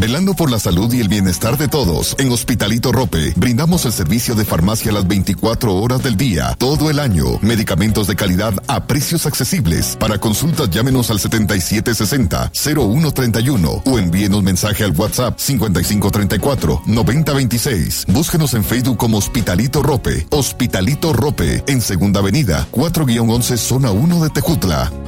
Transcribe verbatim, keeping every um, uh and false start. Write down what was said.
Velando por la salud y el bienestar de todos, en Hospitalito Rope brindamos el servicio de farmacia las veinticuatro horas del día, todo el año. Medicamentos de calidad a precios accesibles. Para consultas llámenos al setenta y siete sesenta, cero uno treinta y uno o envíenos mensaje al WhatsApp cincuenta y cinco treinta y cuatro, noventa veintiséis. Búsquenos en Facebook como Hospitalito Rope. Hospitalito Rope, en Segunda Avenida, cuatro once, Zona uno de Tejutla.